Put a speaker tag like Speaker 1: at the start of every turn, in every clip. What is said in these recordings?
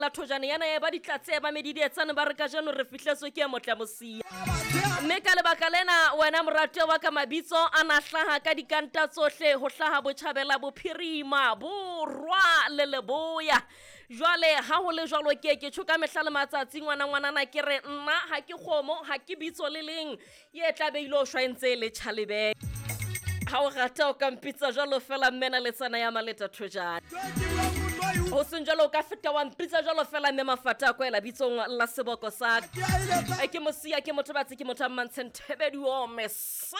Speaker 1: la thojane yana e ba ditlatse ba medidietsane ba re ka jeno re fihletswe ke motlamosia mme ka lebaka lena wena moratuwa wa ka mabitso a nahlaha ka dikanta tsohle ho hlaha botjhabela bophirima borwa le leboya jwale ha ho le jwalo ke tshoka mehla le matsatsi ngwana ke re nna ha ke khomo ha ke bitso le leng ye tla beilo shwentse le tšhalebe ha o rata o ka mpitsa jwalo fela mmena le tsana ya maleta thojane ho senjalo ka feta wa mpitsa jwalo fela mme mafata ko ela bitsong la seboko sa ke mosia ke motobatsi ke motamantse Thebedi o mese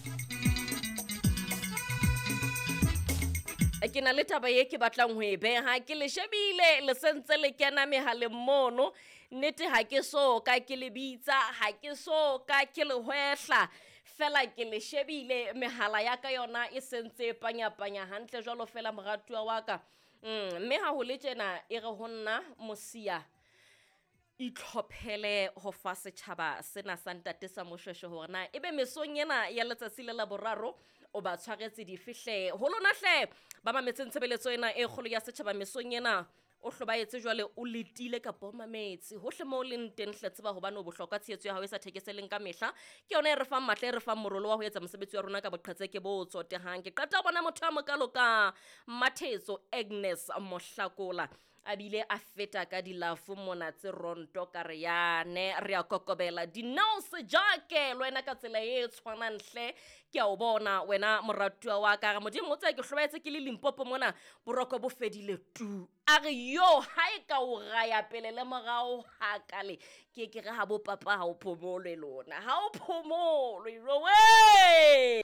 Speaker 1: ke na le taba ye ke batlang ho e beha ke le shebile le sentse le kena mehaleng mono nnete ha ke so ka ke le bitsa ha ke so ka ke le hwehla fela ke le shebile mehala ya ka yona e sentse panya hantle jwalo fela moratuwa wa ka mme ha ho le tjena e re ho nna mosia itlhophele ho fa setjhaba sena sa ntate sa moshweshwe hore na ebe mesong ena ya letsatsi le la boraro o ba tshwaretse difihle ho lona hle ba mametseng tshebeletso ena e kgolo ya setjhaba mesong ena o hlobaetse jwale o letile ka bomametsi hohle mo le nteng hle tseba hobane o bohlokwa tshehetso ya hao e sa thekeseleng ka mehla ke yona e re fang matle re fang morolo wa ho etsa mosebetsi wa rona ka boqhetse ke bo tsotehang ke qeta bona motho a mokalo ka Mathetso Agnes Mohlakola a bile a feta ka dilafu mona tse ronto ka re yane re a kokobela dinose jake lwena ka tsela e tshwanang hle ke a o bona wena moratuwa wa ka modimo o tsa ke hlobaetse ke le Limpopo mona boroko bo fedile tu a re yo ha e ka o raya pele le morao ha kale ke re ha bo papa ha o phomolwe lona ha o phomolwe we